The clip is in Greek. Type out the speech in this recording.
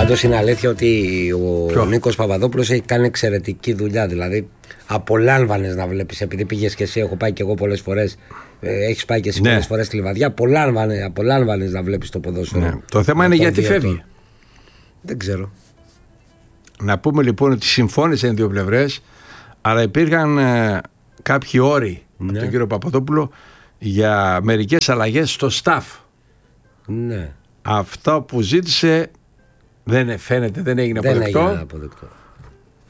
Πάντως είναι αλήθεια ότι ο Νίκος Παπαδόπουλος έχει κάνει εξαιρετική δουλειά. Δηλαδή, απολάμβανες να βλέπεις. Επειδή πήγες και εσύ, έχω πάει και εγώ πολλές φορές. Έχεις πάει και εσύ πολλές φορές στη Λιβαδιά. Απολάμβανες να βλέπεις το ποδόσφαιρο. Ναι. Το θέμα είναι γιατί φεύγει. Δεν ξέρω. Να πούμε λοιπόν ότι συμφώνησαν οι δύο πλευρές, αλλά υπήρχαν κάποιοι όροι από τον κύριο Παπαδόπουλο για μερικές αλλαγές στο staff. Ναι. Αυτό που ζήτησε δεν φαίνεται, δεν έγινε αποδεκτό.